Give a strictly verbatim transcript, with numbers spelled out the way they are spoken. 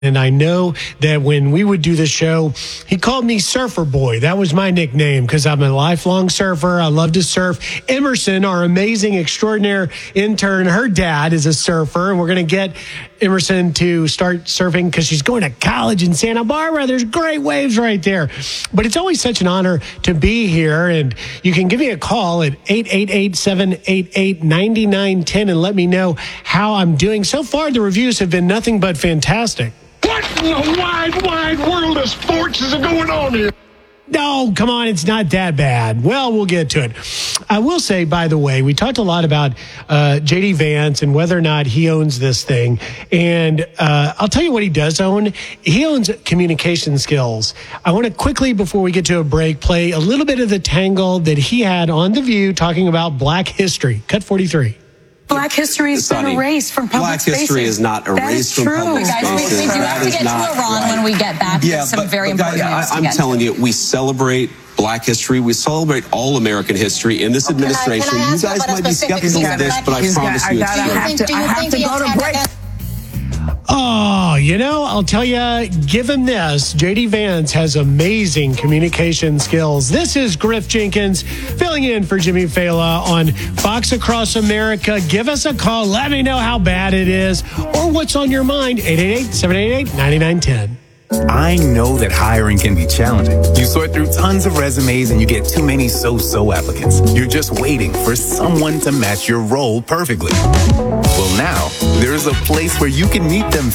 And I know that when we would do the show, he called me Surfer Boy. That was my nickname because I'm a lifelong surfer. I love to surf. Emerson, our amazing, extraordinary intern, her dad is a surfer. And we're going to get Emerson to start surfing because she's going to college in Santa Barbara. There's great waves right there. But it's always such an honor to be here. And you can give me a call at eight eight eight, seven eight eight, nine nine one zero and let me know how I'm doing. So far, the reviews have been nothing but fantastic. What in the wide, wide world of sports is going on here? No, come on, it's not that bad. Well, we'll get to it. I will say, by the way, we talked a lot about uh, J D Vance and whether or not he owns this thing. And uh, I'll tell you what he does own. He owns communication skills. I want to quickly, before we get to a break, play a little bit of the tangle that he had on The View talking about Black history. Cut forty-three. Black history has been erased from public Black spaces. history is not erased from public spaces. Guys, we, we do have to get to Iran when we get back. Yeah, There's some but, very but important guys, news to I'm get telling to. you, we celebrate Black history. We celebrate all American history in this Well, can I- administration. can I you ask you guys about a might be specific skeptical season of this, of but I He's got- promise I you gotta it's true. have to, Do I you have think to the go to attack break. against- Oh, you know, I'll tell you, give him this. J D Vance has amazing communication skills. This is Griff Jenkins filling in for Jimmy Fallon on Fox Across America. Give us a call. Let me know how bad it is or what's on your mind. eight eight eight, seven eight eight, nine nine one zero. I know that hiring can be challenging. You sort through tons of resumes and you get too many so-so applicants. You're just waiting for someone to match your role perfectly. Well, now there's a place where you can meet them